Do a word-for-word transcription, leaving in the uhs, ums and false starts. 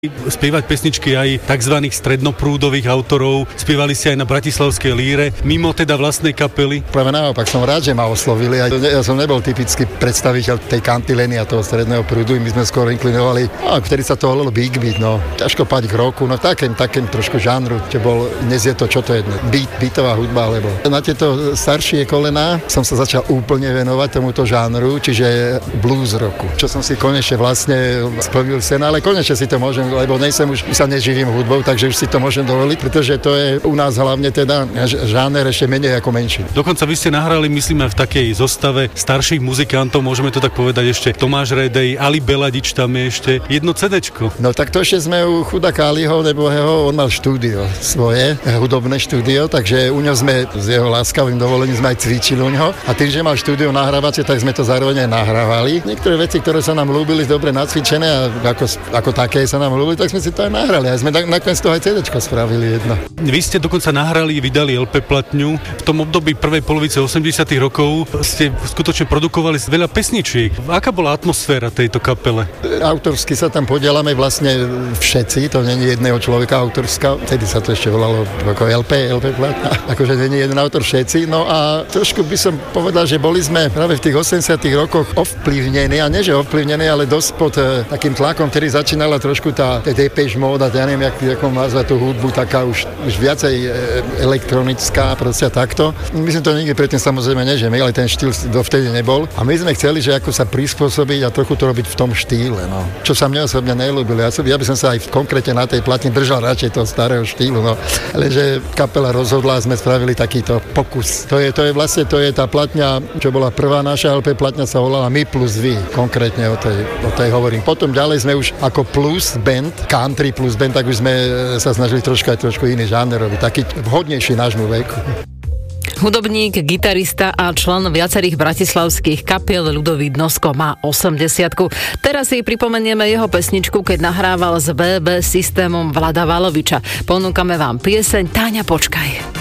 spievať pesničky aj tzv. Strednoprúdových autorov, spievali si aj na bratislavskej líre, mimo teda vlastnej kapely. Práve naopak, som rád, že ma oslovili. Ja som nebol typický predstaviteľ tej kantilény a toho stredného prúdu, my sme skôr inklinovali, a vtedy sa to volalo big beat, no. Ťažko pať k roku, no takým, takým trošku žánru, čo bol, dnes je to, čo to je, beat, beatová hudba, alebo na tieto staršie kolená som sa začal úplne venovať tomuto žánru, čiže blues roku, čo som si konečne vlastne splnil sen, ale konečne si to môžem, lebo nejsem už, sa neživím hudbou, takže už si to môžem dovoliť, pretože to je u nás hlavne teda žáner ešte menej ako menší. Dokonca vy ste nahrali, myslíme, v takej zostave starších muzikantov, môžeme to tak povedať ešte, Tomáš Redej, Ali Beladič, tam je ešte jedno cédečko. No tak to ešte sme u chudáka Aliho, nebo jeho, on mal štúdio svoje, hudobné štúdio, takže u ňo sme s jeho láskavým dovolením sme aj cvičili u ňoho a tým, že mal štúdio nahrávacie, tak sme to zároveň aj nahrávali. Niektoré veci, ktoré sa nám ľúbili, dobre nacvičené a ako, ako také sa nám ľúbili, tak sme si to aj nahrali. A sme nakoniec toho aj cédečko spravili jedno. Vy ste dokonca nahrali, vydali el pé platňu. V tom období prvej polovice osemdesiatych rokov ste skutočne produkovali veľa pesničiek. Aká bola atmosféra tejto kapele? Autorsky sa tam podielame vlastne všetci, to nie je jedného človeka autorská, vtedy sa to ešte volalo ako el pé, el pé platňa, akože nie je jeden autor všetci. No a trošku by som povedal, že boli sme práve v tých osemdesiatych rokoch ovplyvnení, a nie že ovplyvnení, ale dosť pod e, takým tlakom, ktorý začínala trošku tá Depeche Mode, ja neviem, jak, jak mám nazvať tú hudbu, taká už, už viacej e, elektronická, proste takto. My sme to nikdy predtým samozrejme nežili, ale ten štýl dovtedy nebol. A my sme chceli, že ako sa prispôsobiť a trochu to robiť v tom štýle, no. Čo sa mne osobne neľúbilo. Ja, ja by som sa aj konkrétne na tej platni držal radšej toho starého štýlu, no. Ale že kapela rozhodla a sme spravili takýto pokus. To je, to je vlastne, to je tá platňa, čo bola prvá naša el pé platňa, sa volala My plus Vy, konkrétne o tej, o tej hovorím. Potom ďalej sme už ako plus band, country plus band, tak už sme sa snažili trošku aj trošku iný žáner robiť, taký vhodnejší nášmu veku. Hudobník, gitarista a člen viacerých bratislavských kapiel Ľudovít Nosko má osemdesiatku. Teraz si pripomenieme jeho pesničku, keď nahrával s vé bé systémom Vlada Valoviča. Ponúkame vám pieseň Táňa, počkaj.